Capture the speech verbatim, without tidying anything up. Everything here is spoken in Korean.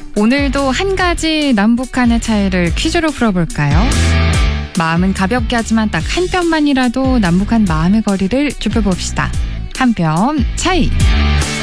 오늘도 한 가지 남북한의 차이를 퀴즈로 풀어볼까요? 마음은 가볍게 하지만 딱 한 뼘만이라도 남북한 마음의 거리를 좁혀봅시다. 한 뼘 차이.